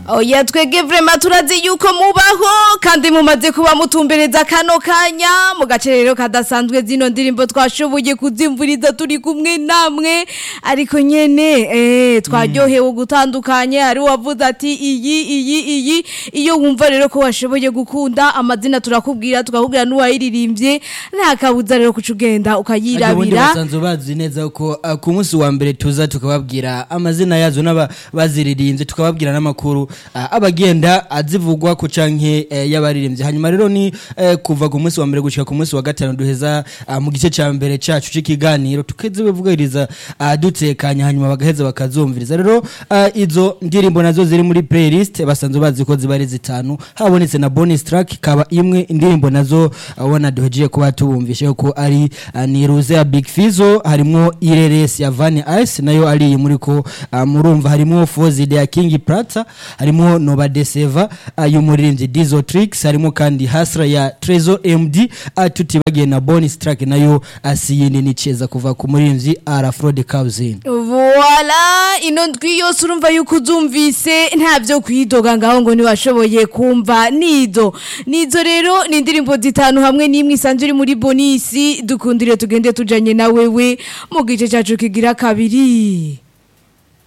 Oya twege vraiment turazi yuko mubaho kandi mumaze kuba mutumbereza kano kanya mu gace rero kadasanzwe zino ndirimbo twashoboye kuzimvuriza turi kumwe namwe ariko nyene twaryohewe gutandukanye ari wavuze ati iyi iyo wumva rero ko washoboye gukunda amazina turakubwira tukakubwira n'uwayiririmbye nta kabuza rero kucugenda ukayirabira basanzwe bazi neza ko ku munsi wa mbere tuza tukababwira amazina yazo n'abaziririmbye tukababwira n'amakuru abagenda azivugwa ku canke y'abaririmbye hanyuma rero ni kuva ku munsi wa mbere gushika ku munsi wa gatanu duheza mu gice ca mbere cacu c'ikiganiro tukeze bivugiriza dutekanya hanyuma bagaheza bakazumviriza rero izo ndirimbo nazo ziri muri playlist basanzwe bazi ko zibari zitanu habonetse na bonus track kaba imwe indirimbo nazo ubona duhejeje kuba tubumvishe ko ari ni Ruze ya Big Fizzo harimo Ireres ya Van Ice nayo ari muri ko murumva harimo Fozide ya King Prata harimo Nova Deseva y'umuririmbyi Dizo Tricks harimo kandi Hasra ya Trezor MD tutibagiye na bonus track nayo asiyindi niceza kuva ku muririmbyi Arafro de Kauzin. Voilà ino ndwi yose urumva yuko uzumvise ntavyo kwidoga ngaho ngo niwashoboye kumva nizo rero ni indirimbo zitanu hamwe n'imwe isanzwe iri muri bonisi dukundire tugende tujanye na wewe mu gice cacu kigira kabiri.